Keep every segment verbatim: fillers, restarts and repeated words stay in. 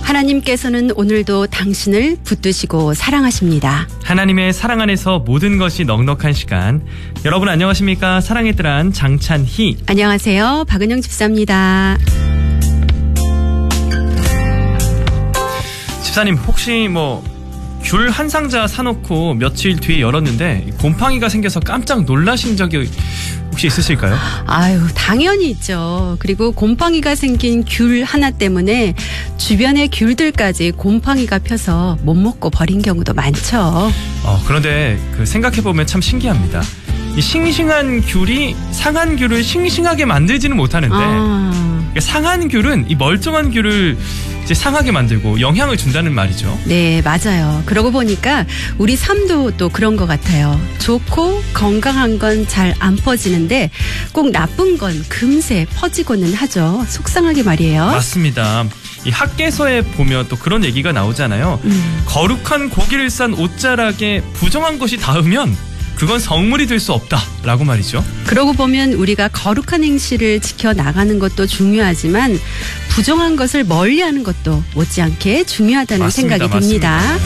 하나님께서는 오늘도 당신을 붙드시고 사랑하십니다. 하나님의 사랑 안에서 모든 것이 넉넉한 시간. 여러분 안녕하십니까? 사랑의 뜰안 장찬희. 안녕하세요. 박은영 집사입니다. 집사님 혹시 뭐 귤 한 상자 사놓고 며칠 뒤에 열었는데 곰팡이가 생겨서 깜짝 놀라신 적이 혹시 있으실까요? 아유, 당연히 있죠. 그리고 곰팡이가 생긴 귤 하나 때문에 주변의 귤들까지 곰팡이가 펴서 못 먹고 버린 경우도 많죠. 어, 그런데 그 생각해보면 참 신기합니다. 이 싱싱한 귤이 상한 귤을 싱싱하게 만들지는 못하는데 아. 상한 귤은 이 멀쩡한 귤을 이제 상하게 만들고 영향을 준다는 말이죠. 네, 맞아요. 그러고 보니까 우리 삶도 또 그런 것 같아요. 좋고 건강한 건 잘 안 퍼지는데 꼭 나쁜 건 금세 퍼지고는 하죠. 속상하게 말이에요. 맞습니다. 이 학계서에 보면 또 그런 얘기가 나오잖아요. 음. 거룩한 고기를 싼 옷자락에 부정한 것이 닿으면 그건 성물이 될 수 없다라고 말이죠. 그러고 보면 우리가 거룩한 행실을 지켜나가는 것도 중요하지만 부정한 것을 멀리하는 것도 못지않게 중요하다는 맞습니다, 생각이 맞습니다. 듭니다.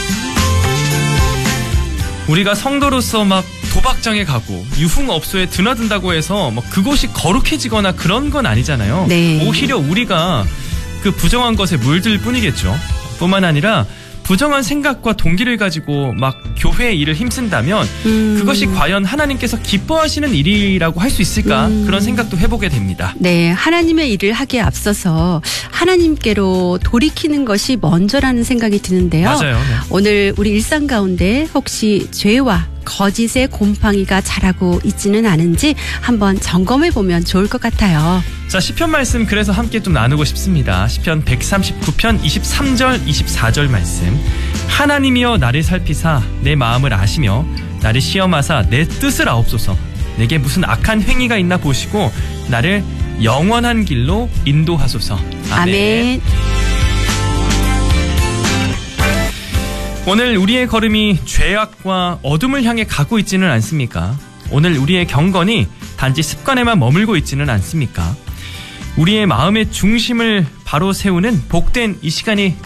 우리가 성도로서 막 도박장에 가고 유흥업소에 드나든다고 해서 뭐 그곳이 거룩해지거나 그런 건 아니잖아요. 네. 오히려 우리가 그 부정한 것에 물들 뿐이겠죠. 뿐만 아니라 부정한 생각과 동기를 가지고 막 교회의 일을 힘쓴다면 음. 그것이 과연 하나님께서 기뻐하시는 일이라고 할 수 있을까? 음. 그런 생각도 해보게 됩니다. 네, 하나님의 일을 하기에 앞서서 하나님께로 돌이키는 것이 먼저라는 생각이 드는데요. 맞아요. 네. 오늘 우리 일상 가운데 혹시 죄와 거짓의 곰팡이가 자라고 있지는 않은지 한번 점검해 보면 좋을 것 같아요. 자, 시편 말씀 그래서 함께 좀 나누고 싶습니다. 시편 백삼십구 편 이십삼 절 이십사 절 말씀. 하나님이여 나를 살피사 내 마음을 아시며 나를 시험하사 내 뜻을 아옵소서. 내게 무슨 악한 행위가 있나 보시고 나를 영원한 길로 인도하소서. 아멘. 아멘. 오늘 우리의 걸음이 죄악과 어둠을 향해 가고 있지는 않습니까? 오늘 우리의 경건이 단지 습관에만 머물고 있지는 않습니까? 우리의 마음의 중심을 바로 세우는 복된 이 시간이